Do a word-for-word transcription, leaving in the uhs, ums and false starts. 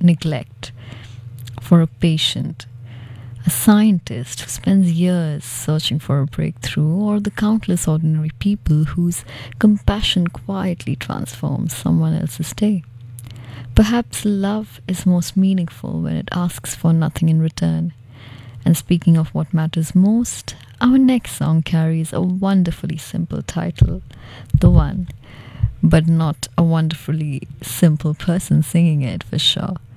neglect for a patient, a scientist who spends years searching for a breakthrough, or the countless ordinary people whose compassion quietly transforms someone else's day. Perhaps love is most meaningful when it asks for nothing in return. And speaking of what matters most, our next song carries a wonderfully simple title, The One, but not a wonderfully simple person singing it for sure.